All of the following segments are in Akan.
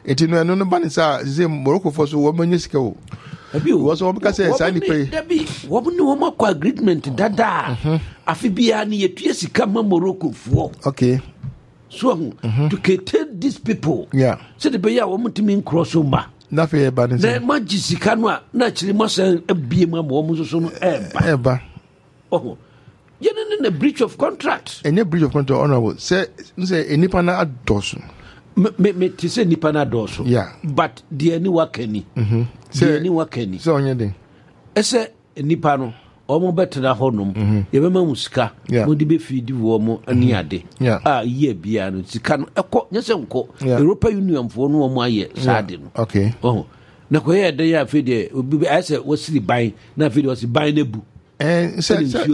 Eti no eno no ba ne sa ze Morocco for so wo manye sika o. Abi wo so wo ka say sa ni pay. Dabi wo ne wo makọ agreement dada. Afi bia ne yetua sika ma Morocco fo. Okay. So to cater these people. Yeah. So the be ya wo mutimi cross over. Na fe ba ne say. Na magi sika no a na chiri mo say abie ma wo so no eba. Oh. A breach of contract. Any breach of contract, honorable. Say nipa na adosu. Me to say nipa na adosu. Yeah. But the any wakeni. The any wakeni. So on your day. Ese nipa no. Omo betena honum. Yebema musika. Mo di be feed wo mo ani ade. Ye bia no sika no ekọ nyese nko. European Union fo no mo aye sade no. Okay. Oh. Na ko ye de ya fe de obi ase wasiri ban na fe de wasi ban na bu. And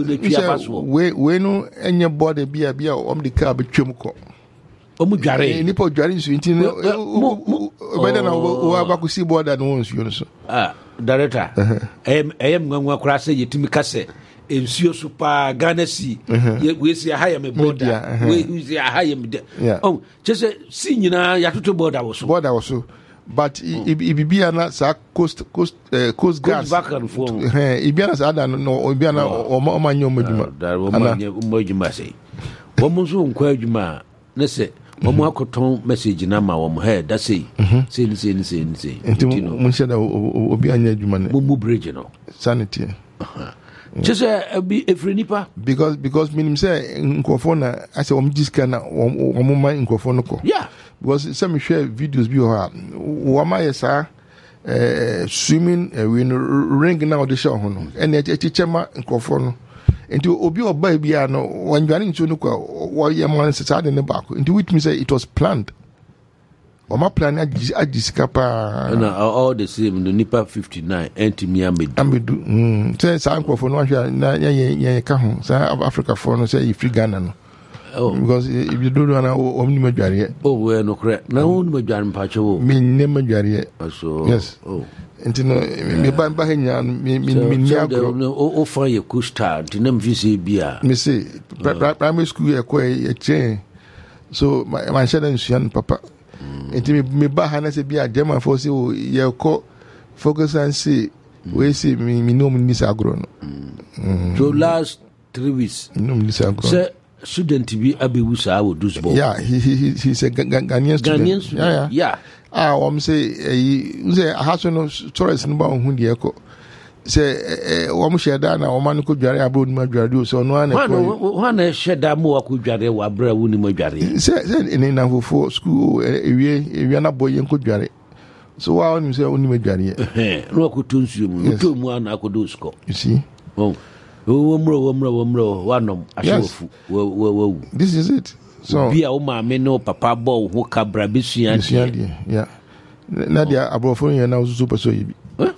we no any body be a the car between ko. Omudware. Nipo dware so nti no better na wo abakusi border no won so so. Director. Ayem ngwa kura se yetimi kase ensuo so pa Ghana si we si high me border. We si high me. Oh, just see nyina yatoto border wo so. Border wo so. But ibibia na sa coast gas back and forth ibia na sa no ibia na o manyo meduma da o manyo meduma sei wo mo so nkwa adwuma na se wo mo akoton message na ma wo mo he da sei sei enti mo sheda obi anya adwuma na mo bridge no sanity just every nipa because minim say nkofo na ase wo mjiska na wo mo man nkofo no ko yeah. Because some share videos be wama yesa swimming ring now the show hono and chema nkofo no enti obi oba bia no wanjane ntu no kwa wo yema sitade ne baako enti which means it was planned wama plan ajisika pa na all the same the nipa 59 enti mi amedu say sa nkofo no ahwa na ye ka ho sa Africa for no say free Ghana no. Oh, because if you don't know, omni majari. Oh, we no correct. Na omni majari mpacho. Me ne majari. So yes. Oh, entino me ba henya me nyagro. O fa ye kusta, entino mvisi bia. Me say primary school ye kwa ye chain. So my shada nsuan papa. Enti me ba hana se bia German for say ye ko focus and say we say me no me nisa agro no. So last 3 weeks. No me nisa agro. Student be abiwusa wo dusbo. Yeah, he's a Ghanaian student. Yeah. Say ahaso no tourist no ba hu de eko. Say wo mo sheda na wo man ko dware abro ni ma dware so no ana ko. Ho na sheda mo wa ko dware wa bra wo ni ma dware. Say in na for school ewie na boy ko dware. So wa on say oni ma dware. No ko tonsuo mu. To mu ana ko do score. You see? Oh. Womro wanom ashofu wo this is it. So bia o ma me no papa bo ho kabra besua yeah na dia abrofo yen na ususu paso yibi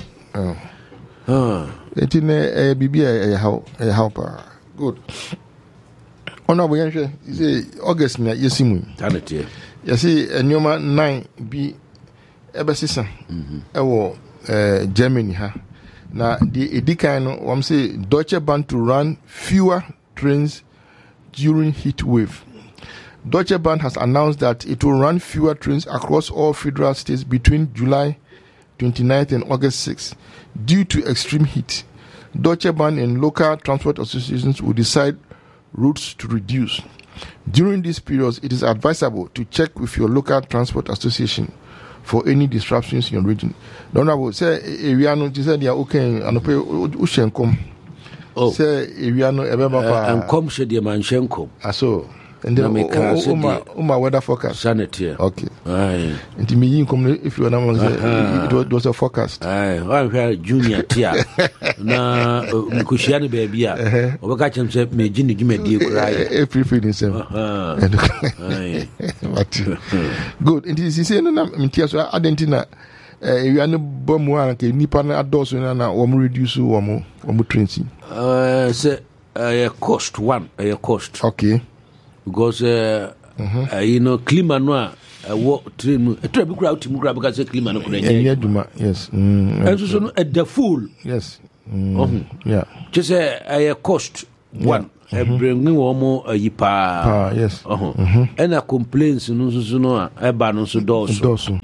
etine bibia how pa good ona bo yenhwe say August na yesimu tanete yesi enyoma 9 bi ebesisa ewo Germany ha. Now, the Edikano, say Deutsche Bahn to run fewer trains during heat wave. Deutsche Bahn has announced that it will run fewer trains across all federal states between July 29th and August 6th due to extreme heat. Deutsche Bahn and local transport associations will decide routes to reduce. During these periods, it is advisable to check with your local transport association for any disruptions in your region. Don't know say we are not say they are okay and pay ushenkom. Say we are not ebeba pa and come she the manshenkom. So and then uma weather forecast. Sanity. Okay. Aye. And me yin come if you are say it was a forecast. Aye. One junior tia. Na mkushiani baby ya. Obaka chemse me jini jume di cry. Every feeling same. Aye. Good. And this is say na mtia so adentina we are no bomu an ke nipa na adoso na wo reduce wo train. Say cost one, cost. Okay. Because you know klima no a what train e be kura utimu kura because klima no kura nyaduma yes and so no the full yes yeah just a cost one bringing wo yipa yes and a complaints no so no e ba no so doso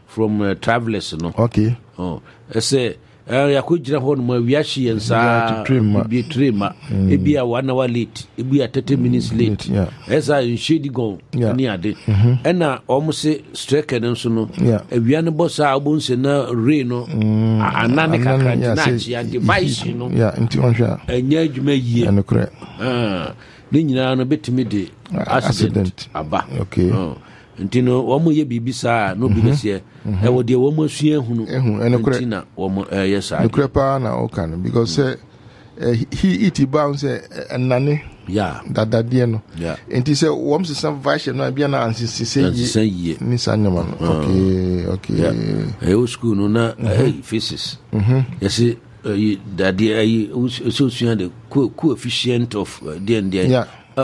from travelers no. Okay. Say yakujira ho no wiashi yensa bi trema e bia 1 hour late e bia 30 minutes late esa nshedi gon ni ade ena omse strike no so no awia no bossa obonse na rain no anane kakra na chi and device no nti onhwa enya adwuma yie enokre ni nyina no betimi de accident aba okay nti no womo ye bibisa no bi nese e wo de womo asua hunu nti na womo yes I nokre pa na o kan because he it bounce nane dadade no nti say wom se some version no bia na ansisi ye ni sanyama no okay o school no na physics yes daddy ai so sua the coefficient of the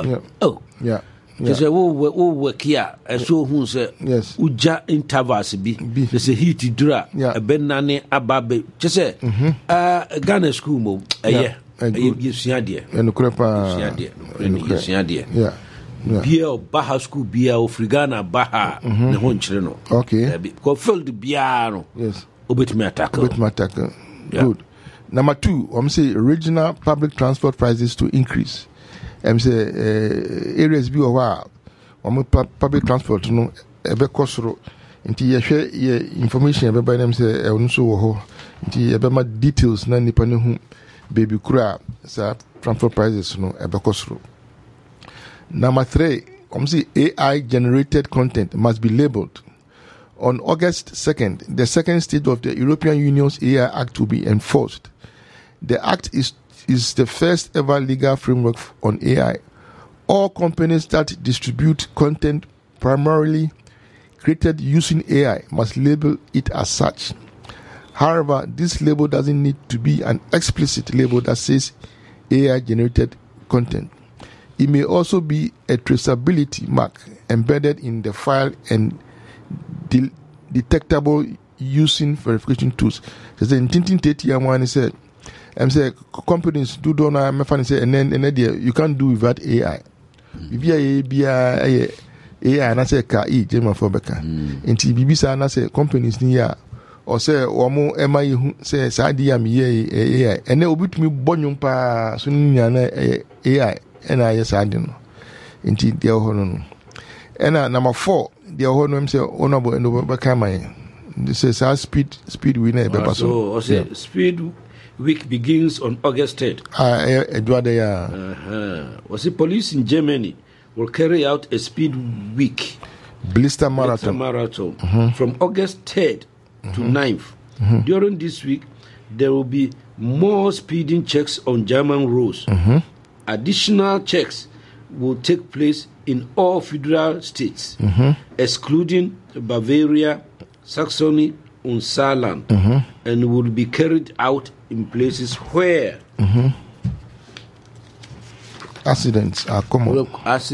Just wo work here so hu say uja intervals bi say heat dura benane ababe just say Ghana school mo yesua de enokre pa yesua de bia Baha school bia Afrigana Baha ne ho nkyere no okay because field bia no obetumi attack good. Number 2, I'm say regional public transport prices to increase. I'm say areas be over public transport no ebe kosoro nti ye hwe ye information ebe by them say e no so wo ho nti ebe ma details na nipa ne hu baby kura sa transport prices no ebe kosoro. Number 3, I'm say AI generated content must be labeled. On August 2nd, the second stage of the European Union's AI Act will be enforced. The act is the first ever legal framework on AI. All companies that distribute content primarily created using AI must label it as such. However, this label doesn't need to be an explicit label that says AI-generated content. It may also be a traceability mark embedded in the file and detectable using verification tools. So the Tintin Teti said, say companies do not say and then you can't do without AI. AI and I say ka Jema for Beka. And Tibisa and say companies near or say or more MI say Sadia me AI and they will beat me bonum pa sunin AI and I yes I don't know. Inti dear hono. And number 4, the hono say honorable and overcome. This is our speed winner. So speed week begins on August 3rd. Was it police in Germany will carry out a speed week blister marathon from August 3rd to 9th. During this week, there will be more speeding checks on German roads. Additional checks will take place in all federal states, excluding Bavaria, Saxony, and Saarland, and will be carried out in places where accidents are common.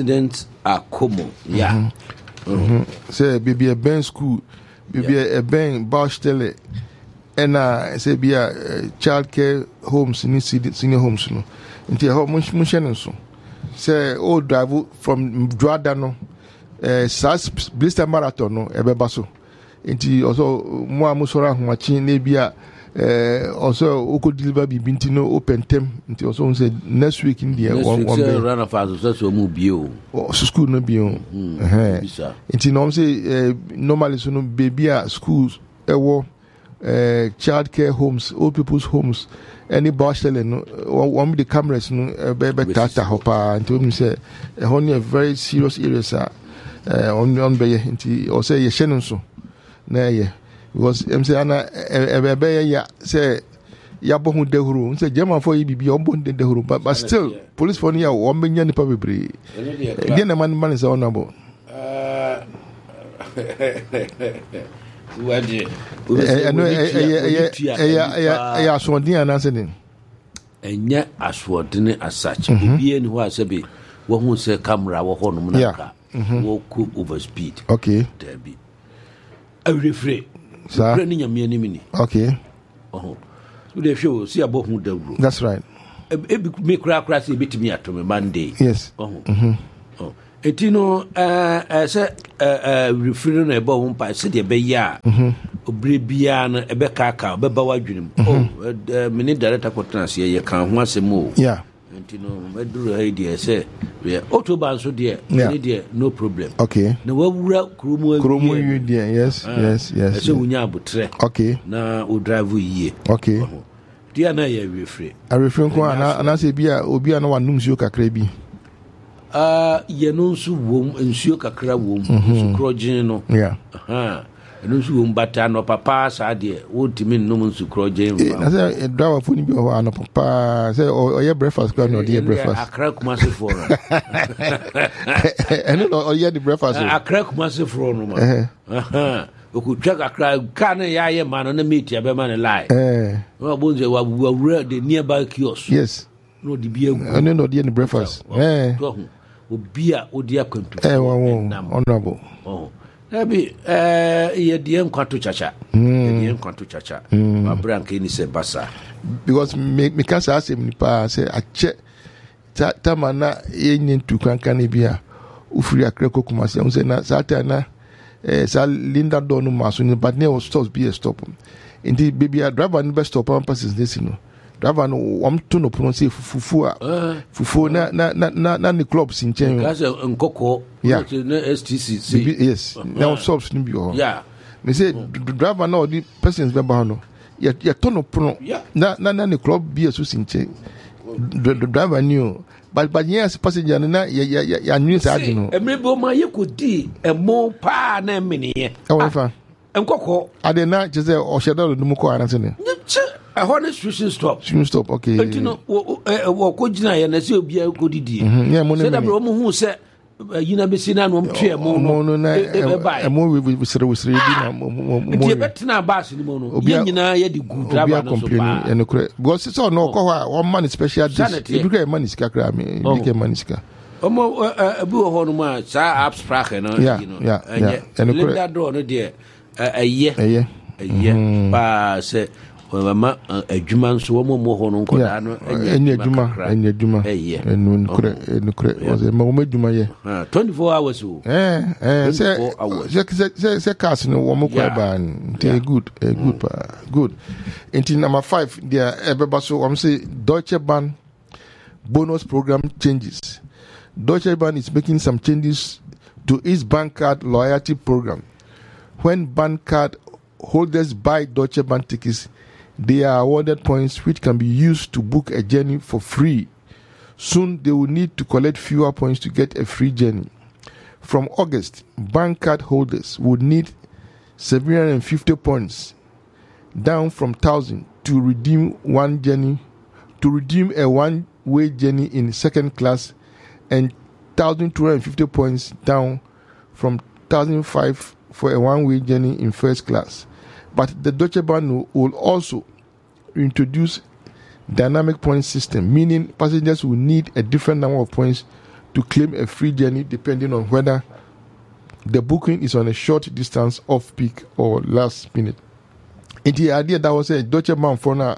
Say, baby, a Ben school, baby, a Ben Baustelle, and say, be a child care homes in senior homes. No, into a home, so say, oh, drive from Dradano, SAS blister marathon, no, Ebebaso. Into also more Musora Machin, maybe also Oko deliver Bintino open term. Into also say next week in the one run of us, that's a mobile. School no be on. Into no say normally so no baby schools, child care homes, old people's homes, any Baustelle, no one with the cameras, no baby tata hopper, and to him say only a very serious area, sir. On bay into or say a Shannon so. Nay, because MC Anna ya say Yabohu Dehuru, say German for you be on the Dehuru, but still, police for near 1 million probably. Again, a man is honorable. I Aswadi and answering. And yet, Aswadi as such, being who has a bit, one who say camera or Honumaka, walk over speed. Okay, there be. I refrain. Okay. Oh, they show see about who the that's right. Make crack a bit me at Monday. Yes. Oh, Etino say refrain no ebo ho pa se de be ya obre bia no ebe kaka obeba wadwenem mini director kwotana se ye kan ho asem o yeah Etino meduru ha die say October so de ni de no problem okay na wawura kromo you there yes so wunya abotre okay na o drive yie okay dia na ye refrain a refrain ko ana se bia obi ana wanum nsuo kakra bi ye no nsu wom nsuo kakra wom nsu krogin no yeah no nsu wom bata no papa sa de wotimi nnom nsu krogin na say driver phone bi o ana papa say o breakfast kwa no dey breakfast akra kuma se for eno o ye the breakfast akra kuma se for no ma okutwa kakra ka na ya ye ma no na meet ya be ma ne lie no bonze wa the nearby kiosk yes no di bi egu no dey the breakfast obia odia kwantu honorable Nabi ye diem kwanto chacha diem kwanto chacha ma brank ni se basa because me can say asem ni pa say ache ta mana yenye ntukanka ne bia ufiri akreko kuma say unse na satana sa linda donu maso ni but ne was stops be a stop indeed baby a driver ni best stop on passes this no driver no wam to no pronounce fufu na ni club sinchen ka say nkoko na STC yes now stops ni bi ho yeah me say driver no the persons be ba no ya to no prono na ni club be so sinchen driver new but yes passenger na ya nyu sa adi no emrebo ma yekodi emo pa na meniye fa nkoko ade na je say o shedo no mu ko anase ne a honest switching stop okay entino wo ko gina ya na se obi a ko didi yeah mo ne se da bro mo hu se yina be sina no mtwe mo no na mo we sere di na mo di betina bass ni mo no ye nyina ye di good driver no so ba e no kure because so no ko ha o man special dish e bi ka man iska kra me bi ka man iska omo bi wo ho no ma sa apps sprache no you know Linda do no de eye ba se mama adwuma nso wo mo ho no nkoda no enye adwuma enu kure o ze ma wo adwuma ye 24 hours o se cast no wo mo kwa ba good until number 5 there ebeba so I'm say Deutsche Bahn bonus program changes. Deutsche Bahn is making some changes to its bank card loyalty program. When bank card holders buy Deutsche Bahn tickets, they are awarded points which can be used to book a journey for free. Soon, they will need to collect fewer points to get a free journey. From August, bank card holders would need 750 points, down from 1,000, to redeem a one-way journey in second class, and 1,250 points, down from 1,005 for a one-way journey in first class. But the Deutsche Bahn will also introduce dynamic point system, meaning passengers will need a different number of points to claim a free journey depending on whether the booking is on a short distance, off peak, or last minute. And the idea that was a Deutsche Bahn for now,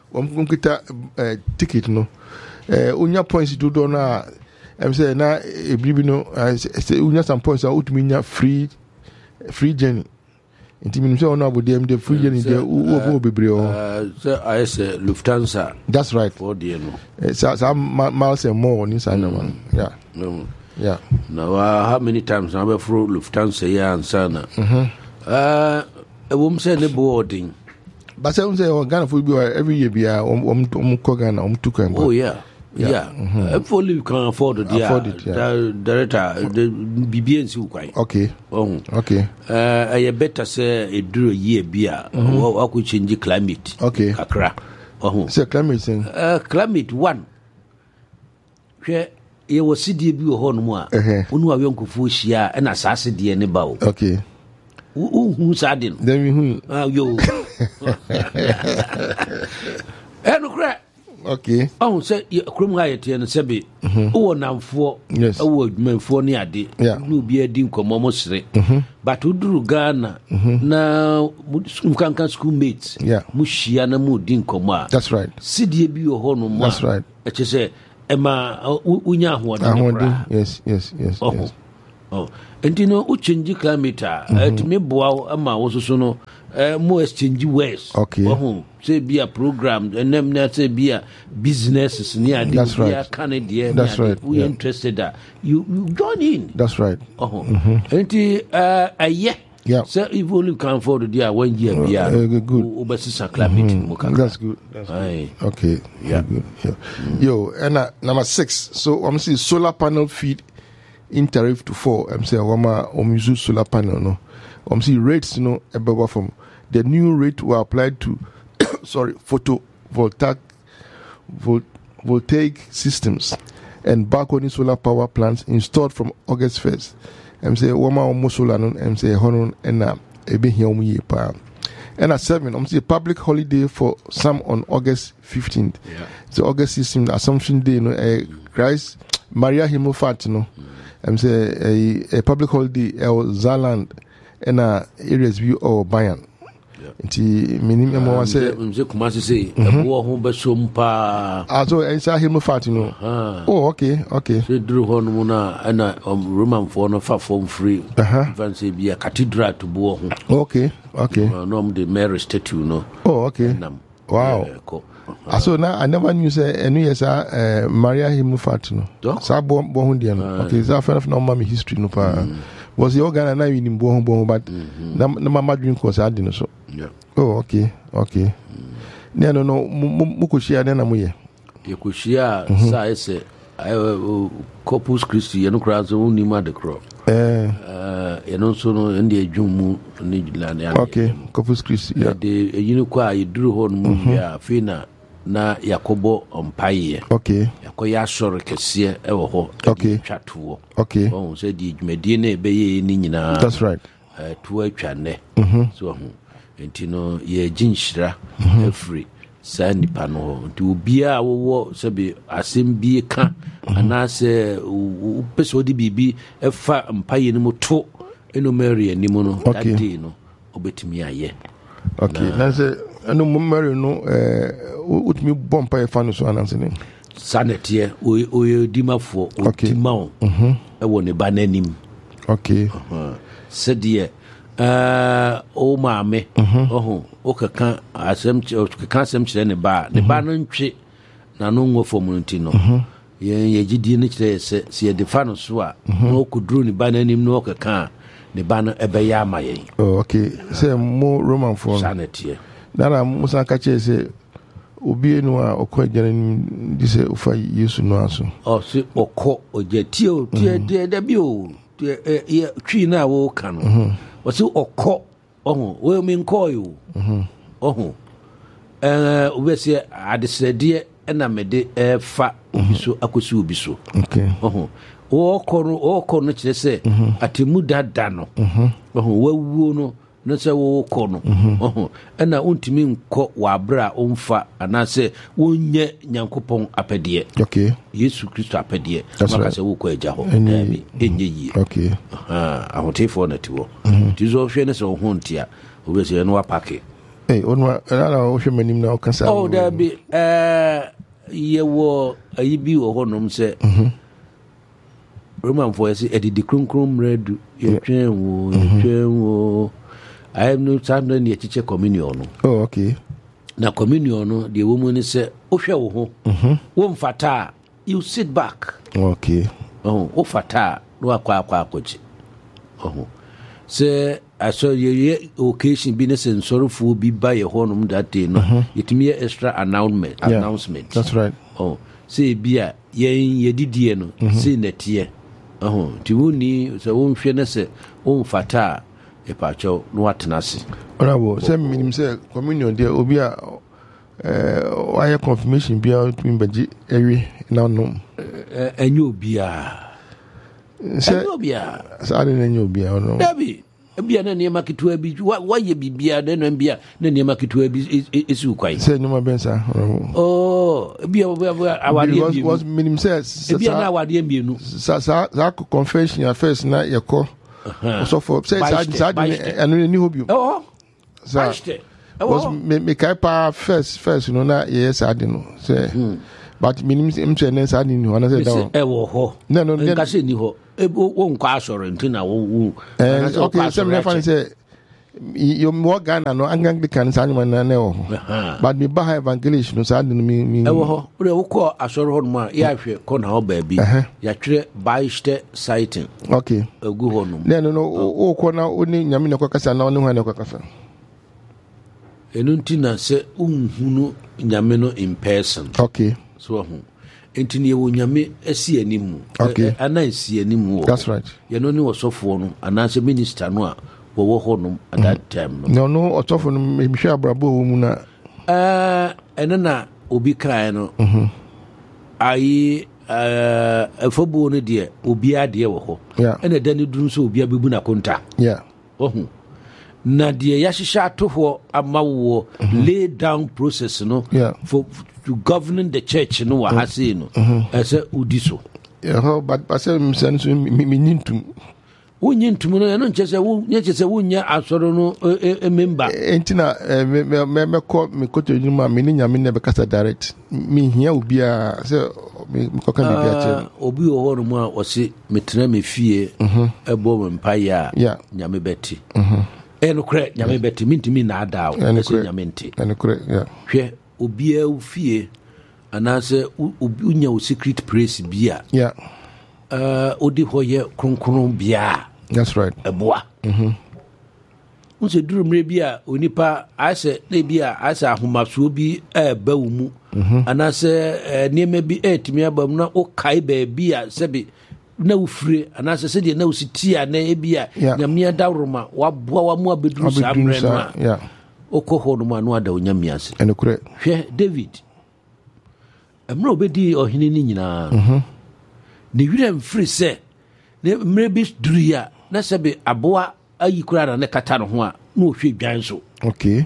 ticket no, unya points to do na. I'm saying na no, unya some points are utminya free journey. Inti minimse ona bo dem the free journey there wo bebre o so I say Lufthansa. That's right. For the no. Some miles and more inside no man. Yeah. Now how many times I have flew Lufthansa here and sana. A woman say the boarding. But say Ghana for be every year be ko Ghana tukan. Oh yeah. If only you can afford it, director, the BBNC quite. Okay. Okay. I better say a drew year beer, or I could change the climate. Okay. Accra. Say climate thing. Climate one. Where it was CDB or Honmoa, who are young Kufushia and assassin the any bow. Okay. Who's adding? Then you. And crack. Okay. Oh, say krum hayete and sebe. O namfo. Yes. O menfo ni ade. No bi adi nkomo mo sere. But uduru Ghana na kankan schoolmates. Yeah. Mu hia na mu di nkomo a. That's right. Sidie bi ho no mo. That's right. Eche say Emma unya ahoɔden yes and you know change climate to me boa ama wo so no more exchange words say be a program and them na say be a businesses near the Canada that's right we interested that you join in that's right and yeah so if only can afford the year 1 year good obesisa climate that's good okay yeah good yo and number 6 so I'm see solar panel feed in tariff to 4 I'm say use solar panel no I'm see rates no above from the new rate were applied to photovoltaic systems and balcony solar power plants installed from August 1st. I'm say almost solar no I'm say hono and ebe here ye pa. And at 7 I'm say public holiday for some on August 15th. So August 16th Assumption Day no Christ Maria Himmelfahrt no I'm say a public holiday Zaland and areas view or Bayern. Nti minimum wa say Kumasi say ebo ho besom pa aso ensa Himmelfahrt no oh okay say dru ho no na na Roman for no fa form free fancy be a cathedral to bo ho okay no the Mary statue no okay wow aso na I never knew say enu yes Maria Himmelfahrt no sa bo ho dia no okay za fa na mama history no pa was the organ na we ni bo ho but na mama dream course adi no so oh okay ne no mukoshia na muye yekoshia sa ese Corpus Christi yeno krazo uni ma de crop yeno so no ndi adwum ni gilane okay Corpus Christi de yino kwa yeduru ho no mu ya fina na Yakobo ompaye yakoya soro kese ewo ho twatuo on se di dwumadi na ebeye ni nyina that's right to atwane so ho entino ye ginshira every sani pano to bia wo sebe asem bi ka anase peso di bibi efa mpaye ni moto eno Mary animu no that day no obetimi aye na say eno Mary no utimi bompa e fa no so ananse ni sanetie oye dimafo otimao ewo ne bananim sedie o maame o kaka asem kire ne ba no ntwe na no ngofo mu ntino ye gidi ne kire se ye defa no so a no kudru ne ba nanim no kaka ne ba no ebe ya amaye say mo Roman for sanity na musa ka che se obi enu a okojere ni di se ufa Yesu no aso se okọ ojetie o tie de bi o ye twi na wo ka no wasi okọ we mi nkọ yo obese adesede na mede fa obiso akosi obiso okọ no kire se atemu dada no wawuo no na se wo kọ no na untimi nkọ wa bra omfa anase wonye Nyankopɔn apɛdeɛ Yesu Kristo apɛdeɛ maka se wo kɔ agya hɔ nabi enye yi ahotefo na tiwo tizo hwe ne se wo ho ntia obese no apake onwa na wo hwe manim na okasa dabi ye wo ayibi wo honom se Roman for say edidi kronkron mredu ye twenwo I am no time na echiche communion no na communion no the woman say ohwe wo ho wo mfata you sit back o fata no akwa akochi say I saw ye occasion bi ne sensorfo bi ba ye honum that day no yetimi extra announcement that's right say bia ye didie no say netie ti woni say wo nhwe ne say wo mfata epacho no watenase bravo say minim say communion there obi a why confirmation bia to mbaji ewi na no enyo bia sa ade enyo bia no dabi bia na ne makitu bi waye bibia na no bia na ne makitu bi esu kwai say nyoma bensa bia awade bi was minim say bia na awade bi nu sa confession ya first na yeko so for say sad anu ni hobio was me kai pa first no na yes sad no say but minimum internet I didn't want to say that. No, that's in you. Won't crash or until okay, some reference say you more Ghana no Anglican Simon no. But me buy evangelist no sad me. Oh, call a sort of one, yeah, corner baby. Yatre Baiste sighting. Okay, a good home. No, corner only Yamino Cocasa, no one Cocasa. Enuntina say unhunu nyame in person. Okay. So entini wo nyame asi animu. Okay. Ana asi animu. That's right. Ye no ni osofo no ana se minister no a wo ho no at that time no. No osofo no me hwe abrabo wo mu na enena obi kan no. Ayi afobu no de obi ade wo ho. Ena dani duru so obi abebu na konta. Yeah. Na de yahihya atoho amawo lay down process no for to govern the church no wa hase no ese udiso but pastor msanso minintum wonyintum no eno nchese wonya asoro no member entina me koto nyuma meninyame ne bekasa direct me hia obi a se me koka bibi ache obi wo ho no mu a wose metena me fie ebo mpaya nyame beti enukre nyame beti mintimi na ada o ese nyame nti enukre hwe obia ufie anase unya o secret place bia odi hoye kronkron bia. That's right. Eboa unse duru mre bia onipa ase na bia ase ahomaso bi ba wo mu anase niema bi etimi abam na o kai ba bia sebi na ufire anase se de na usitia na ebia nyamia dawroma waboa wa mu abeduru samre no okoho no ma no ada onyamia ase enukure hwe David amro obedi ohini ni nyina ne wira mfiri se ne mre bi duruya na sebe aboa ayi kura na ne kata no ho a na ohwe dwan so. Okay.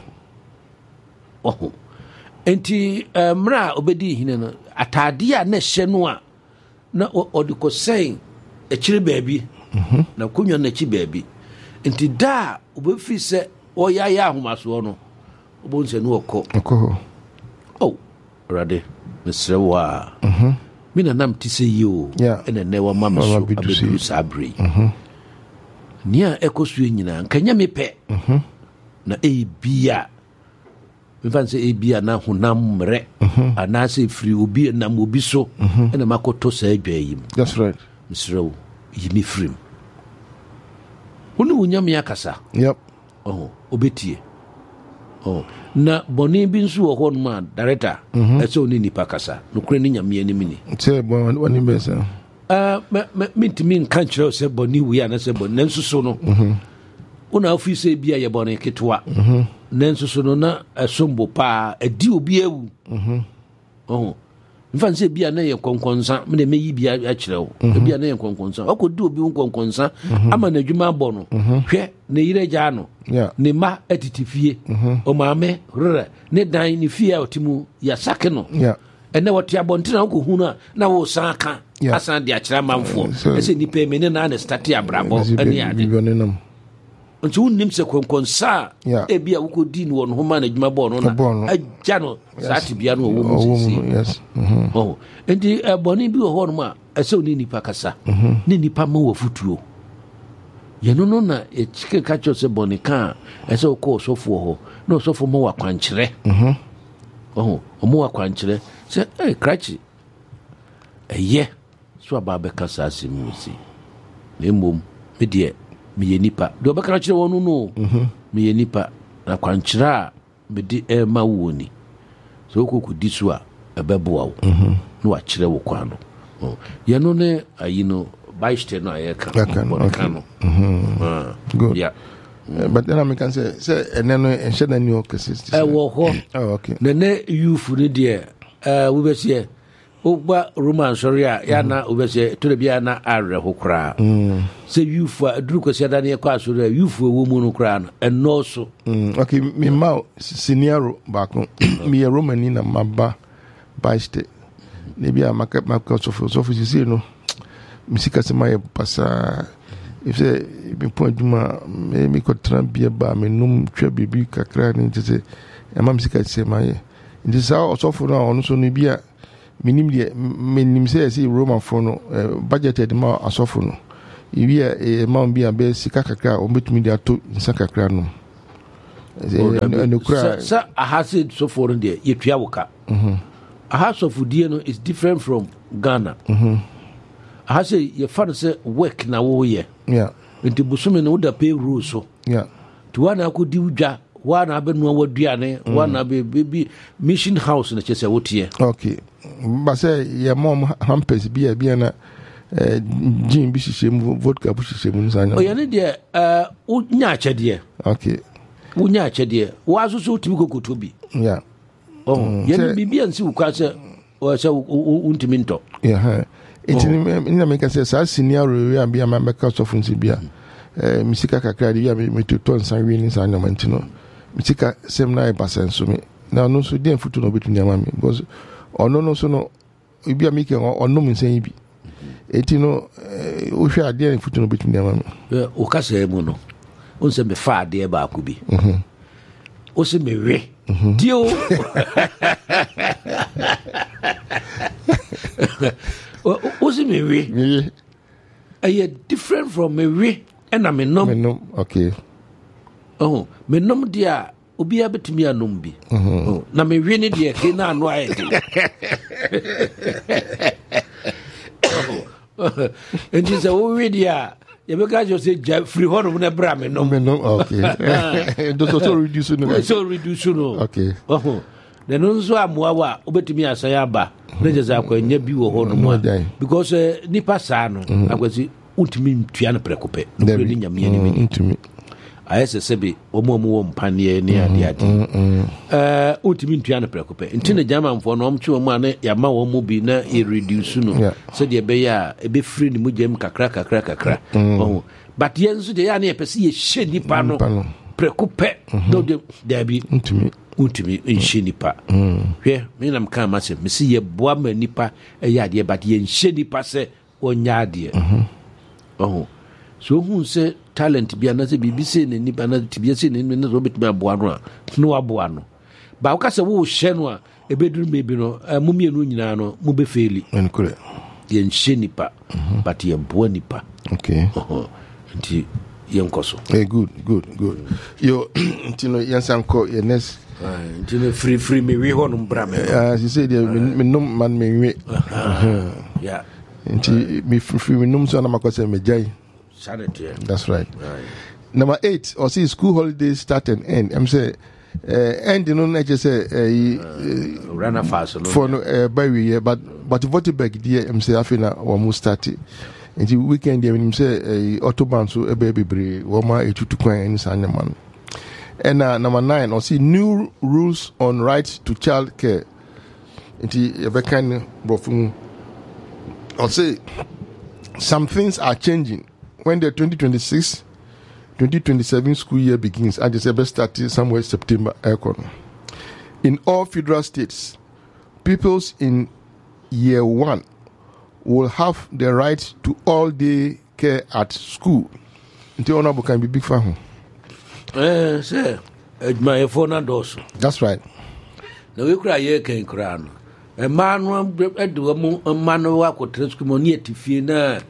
Enti mra obedi hine no atade a na hye no a na odiko sen ekire baabi na konwa na chi baabi enti da obefi se oyaya ahomaso no obonse no okọ rade mesrewa mina nam tise yo ene ne wa mama so abedu sabri nia ekosu nyina nkanya mepe na ebia mfanse ebia na honam mre anase free obi na mobi so ene makoto sa adwayim. That's right. Misrew yimi free hunu unyam yakasa. Yep. Obetie na boni bi nso wo ho no ma director ese oni nipa kasa no kure ni nyame ani mini se boni besa mitimi nkan kire se boni wi ana se boni nso so no una office bia ye boni ketwa nso so no na asombo pa adi obi awu mfanse bia na ye konkonsa me meyi bia a kire wo bia na ye konkonsa akodi obi konkonsa ama na adwuma abọ no hwe na yire gya no ne ma atitifie o maame rere ne dan ni fie a otimu ya sake no ene wote abontina ko hunu na wo san aka asan de akira manfo ese ni pe me ne na start abrabo ani ade nti unnim se konkonsa e bia wukodi ni won ho ma na adwuma bọ no na agya no saati bia no wo mu sisi yes enti boni bi wo ho no ma ese oni nipa kasa ne nipa ma wo futuo yeno no na echike kacho se bonika ese ko sofo ho no sofo mo wa kwankyere omo wa kwankyere se krachi eye so ababe kasa asimusi nemom me de me yenipa do be krachi wonu no me yenipa na kwankyere me de ma woni so kokudi so a ebeboa wo no wa kyere wo kwano yeno ne ayino Baiste no ayeka no good. But then I can say and then enshede ni o consist okay ne youth ni de we be say ogba roman sorry ya na we be say to bia na arre hokra say youth aduru kwasi da ne kwa so youth wo mu no kra no eno so okay me ma senior back me roman ni na maba Baiste ne bia market so see no misika sema ye pasa ife me point duma me ko trambie ba me num twa bibi kakra ni tese e ma misika sema ye ndi sa osofo no ono so no bia minim say Roman for no budgeted ma asofo no iwi ma bi abe sika kakra o betumi dia to nsa kakra no sa aha say so for there yetua woka aha so fudie no is different from Ghana aha say ye fa say work na wo ye nti busumi no da pay rules so to wana akodi udwa wana abenu waduane wana be mission house na chese wotie okay ba say ye mom hampers bia na gin bi hihye vodka bu hihye mu nsanya o ye ne de unya achede okay unya achede wazuzu utimi kokoto bi ye ne bibia nsi ukwa se o se untimi nto etini na make say sa senior we ambia ma make sofu nsi bia misika kakra de bia me to nsan wi ni nsanya mantino misika sem na e basenso me na no so den futu no betu nyama me because ono no so no bia make ono mu nsan bi etino o hwa ade futu no betu nyama me o ka se mu no on se me fa ade ba ko bi o se me we dio o se me we are different from me we and I mean okay me nom dia obi abetumi anom bi na me we ne dia ke na anu ayede and is a we dia you because you say free horn na bra me nom okay so reduce no okay the no so amoa wa obetumi asan aba na je za kwa nya bi wo ho no mo because nipa sa no akwasi untimi ntua na prekope no ni nyame ni mi untimi ayese sebe omo wo mpane ni ade untimi ntua na prekope ntina jama mfo no omchi omo ane ya ma wo mu bi na e reduce no so de be ya e be free ni mu jem kakra but yensu de ya na epese ye hye nipa no prekope no de bi untimi nhye nipa hwe me na mka ma se mesi ye boa ma nipa ya ade but ye nhye nipa se onya ade so who say talent bia na se BBC ne nipa na tibia se ne no so betimi aboa no aboa no ba wo ka se wo hye no a ebeduru mebi no mumie no nyina no mu be faili enkure ye nhye nipa but ye boa nipa okay nti ye nkoso good yo ntino yansanko ye next ntino free me we hono mbra me as you say me no man me we yeah nti me free me num so na makose me jai sanity that's right. Number 8 or see school holidays start and end I'm say end no na je say run a fast no for no by we but vote back there I'm say afina we must start nti weekend there I'm say autobahn so bebre wo ma etutu kwan nsanya man and number 9 or see new rules on right to child care nti e can brofun or say some things are changing when the 2026-2027 school year begins. I just ever started somewhere September. In all federal states, pupils in year 1 will have the right to all-day care at school. Until honorable can be big for him. Sir, my phone and also. That's right. Now we cry here can crown. A man a man who could transcribe near to Fiena.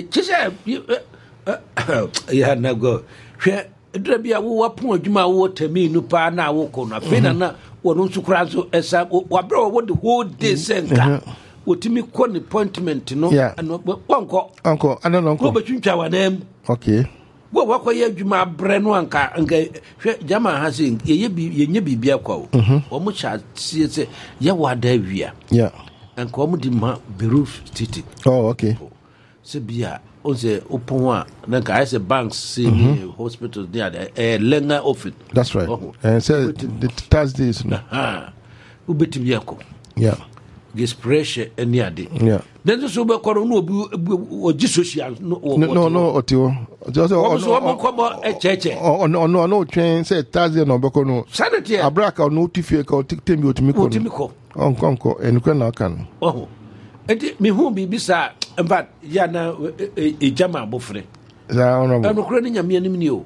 Yeah, na go. Drabia wo pon adwuma wo tami nu pa na wo ko na fe na wono nsukura so esa wa bro wo the whole day senka wotimi ko ni appointment no anko ana no ko betwintwa wanam okay wo wakoye adwuma bre no anka hwe jama ha se ye bibia kwa wo mo cha se ye wada wia anko mo di ma beru titi okay se bia on se upon na ka ese banks see hospitals there lenga office that's right and so the Thursdays no ubetimi yako this pressure any ade then so be koro no obi social no otio just no echeche no train say Thursday no be ko no sanity abraka no tifie ka temi otimi ko onko enkwe na kan enti me hu bi bisa but ya na ejama bofre za honorable anu kro ni nyame anim ni o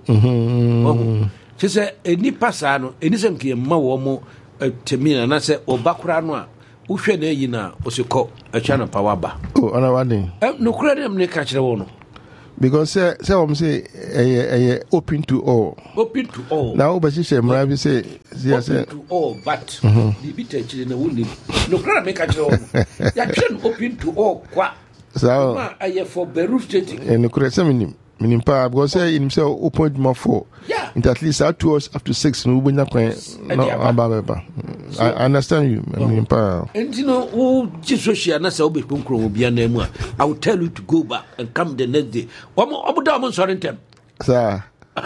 se eni pasa no eni se nke ma wo mo temina na se obakura no a wohwɛ na ayi na osikɔ atwa no power ba ana wadin no kura dem ne ka kyerɛ wo no because say open to all now but she mra bi say open to all but bibi ta kyerɛ na woni no kura me ka kyerɛ wo ya twɛn open to all kwa so ma aye for Beru State no kura say minim pa because say in say open more for it at least 2 hours up to 6 no bunya kwan no ababa I understand you minim pa and you know who social na say obekonkro obia na mu I will tell you to go back and come the next day oboda mo sorry ntem sir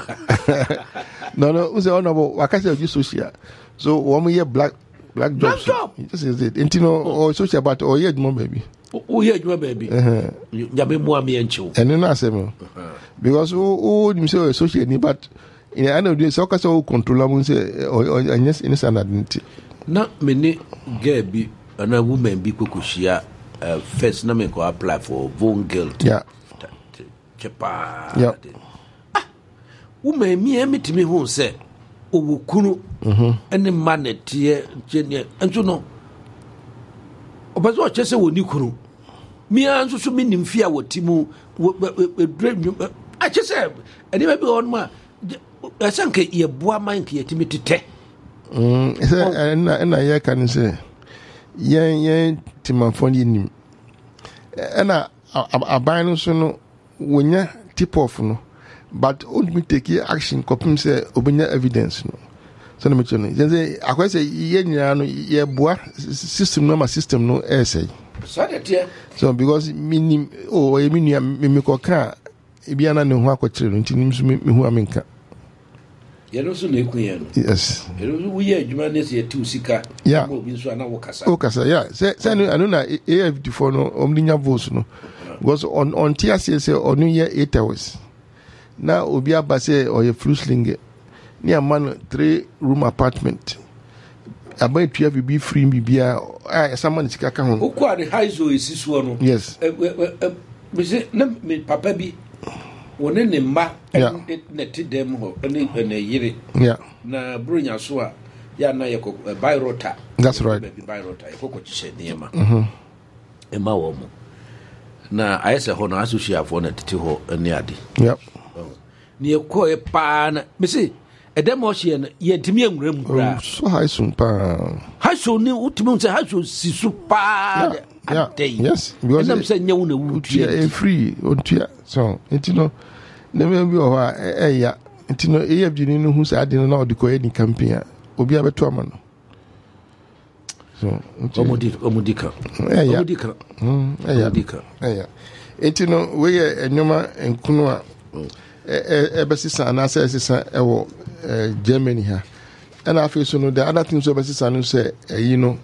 no we say honorable wakase you social so we hear black jobs just is it and you know or social but or hear more baby baby nyabe mu am yencho and no asem because who himself social ni but in the end of the day so ka so control am say or yes in standard na me ni girl bi ana woman bi kokoshia first na me ko apply for Vongel chepa woman mi emitimi hu say owokunu ene manetie genie enso no obazo chese woni kunu mi anso so minim fi a wotimu a chese ene ba bi on ma asanke ye boa man ke yetimi tete na ye kan say ye timafon nim na aban no so no wonya tip off no but won't me take action kopim say obenya evidence no so na me cheno say akwai say ye nyina no ye boa system no say so because minim e minua me ko ka e bia na ne ho akokire no ntinim so me hu amenka ye no so na ekunya no yes ye no wo ye adwuma ne se ye tu sika mo bi so ana wo kasa yeah say anu na AFD4 no omninya votes no because on TSC say onu ye 8 hours na obi abase or ye flu sling ni a man 3-room apartment about 12 be free bibia someone sika ka ho ukwa the high zo esiso no yes me say na me papa bi woni ne mma na ti dem ho na yire na brunya so a ya na ye ko bayrota that's right bayrota ye ko chiche niema ema wo mo na ayese ho na associate for na tete ho ani ade ni ko e pa na me say edem o hye na ye ntimi anwuram kura so high soon pa high soon ni utimi say high soon si su pa yes because em say nyawu na wutia free ontua so entino na me bi o ha ya entino AFG ni no hu say ade na odiko e ni campaign obi abeto ama no so omudika entino we ye enoma enkunu a ebesisa na say sisa ewo Germany ha and afi so no the other things ebesisa no say you know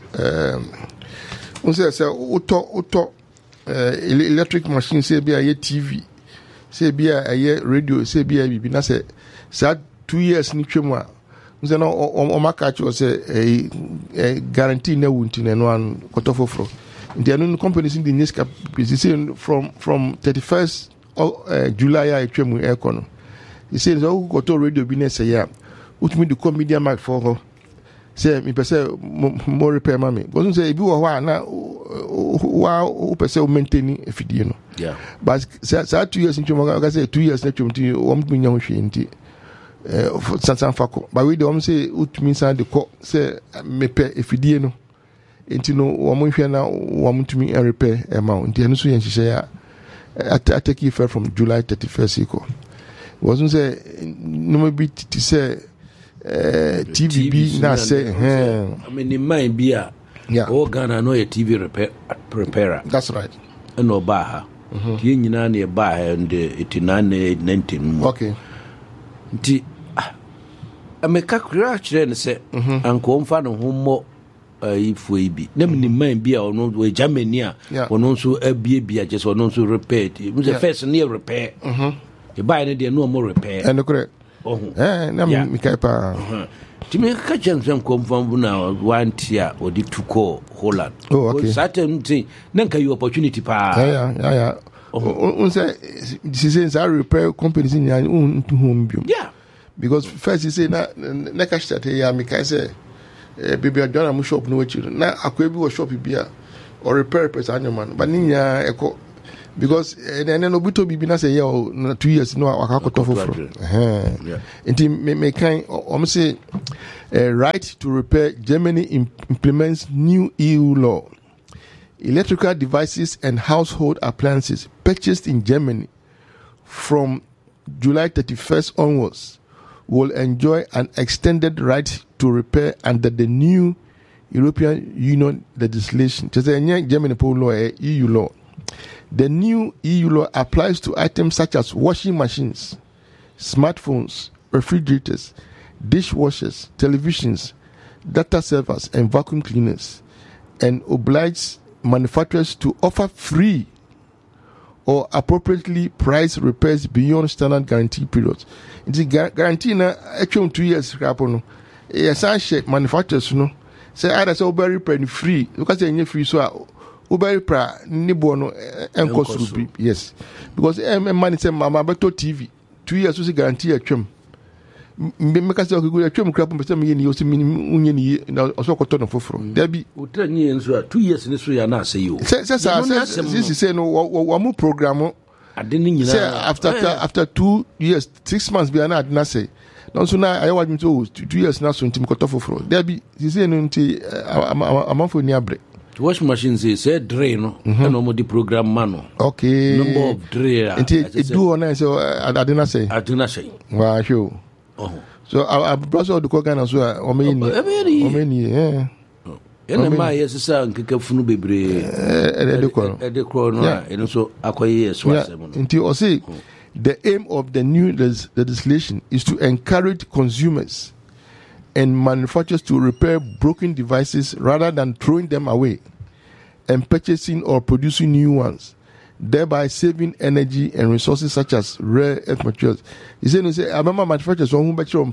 say auto electric machine say be a TV say be a radio say be a bibi na say 2 years ni twemu a say no o maka cho say guarantee na wunti na no an kotofofro the new companies in the next from 31st July I twemu ekono he says o goto radio business ya utumi the media mark for her say me pese more repair mami go say bi wo ho na wa o pese o maintain efidie no but say 2 years into mo say 2 years na twumti o mutumi nya ho hwe nti sansan fako but we dey say utumi san de ko say mepe efidie no nti no wo mo hwe na wo mutumi repair amount nti eno so yen hye ya atake effect from July 31st iko wasn't say no be to say TVB na say I mean in mind be a all Ghana no a TV repairer that's right no ba tie nyina na e ba and 89 19 okay nti ameka kura kire ne se anko mfa no hommo ifo ibi na me man bi a ono we Germany a ono nso abie je so ono nso repair mu se first near repair e buy ne de no mo repair and correct na me kai pa timi ka chansen komfam na wanti a odi tuko Holland certain thing na ka you opportunity pa yeah on say this is a repair companies in home biom because first you say na ka start here me kai say baby adwana mu shop no wachi na akwa bi wo shop bia or repair person man but ninya eko because then no buto bibi na say yeah 2 years no akakoto foforo enti me kan o say right to repair. Germany implements new EU law. Electrical devices and household appliances purchased in Germany from July 31st onwards will enjoy an extended right to repair under the new European Union legislation. Germany law, EU law. The new EU law applies to items such as washing machines, smartphones, refrigerators, dishwashers, televisions, data servers, and vacuum cleaners, and obliges manufacturers to offer free or appropriately priced repairs beyond standard guarantee periods. The guarantee na actually 2 years no. Yes, manufacturers no. Say either say very free because they free so Uber pra nibo no enko yes because money say mama beto TV 2 years so guarantee atwam mbemeka say okugura atwam krap mpese me ni osi unye ni na oso koto no foforo there be utranyi enso 2 years ni so ya na say you say no wa mu program adeni nyina say after 2 years 6 months be na adena say no so na ayewa dum so 2 years na so ntim koto foforo there be say no nti amafo ni abre wash machines say drain no and no the program mano okay number of drain it do on so adena say wow sure so I brother the Ghana so o me ni ena ma yes sa nkeka funu bebre edekro no eno so akoye swase mo nti o say the aim of the new legislation is to encourage consumers and manufacturers to repair broken devices rather than throwing them away and purchasing or producing new ones, thereby saving energy and resources such as rare earth materials. He said, I remember manufacturers who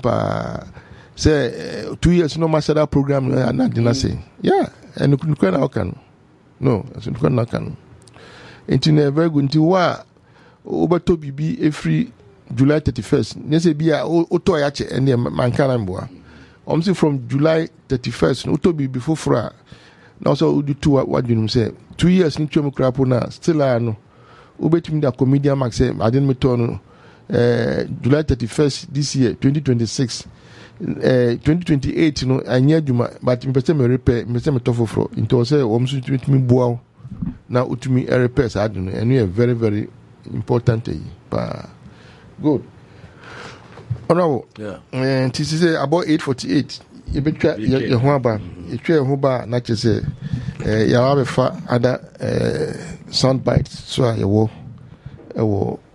say 2 years no master that program and I didn't say. Yeah, and you can no, as you can. And in very good to what over to be every July 31st. They say be a otoyache and the mankanamboa. From July 31st, no to be before Fra. Now, so do 2 what you say 2 years in Chomokrapona, still I know. Ubetim the comedian Max say, I didn't meet July 31st this year, 2026, 2028, you know, I near you, but in person, repair, Mr. Metofo, into say, almost to me, bow. Now, to me, a repairs, I don't know, and we are very, very important. Good. Oh no, and this is about 8:48. You be try your hoba. You try hoba. Not just say you have a other sound bites. So I will